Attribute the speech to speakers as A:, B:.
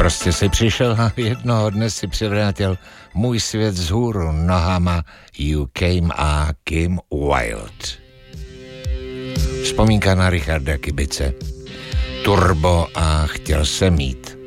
A: Prostě si přišel a jednoho dne si převrátil můj svět vzhůru nohama You Came a Kim Wilde. Vzpomínka na Richarda Kibice. Turbo a chtěl jsem mít.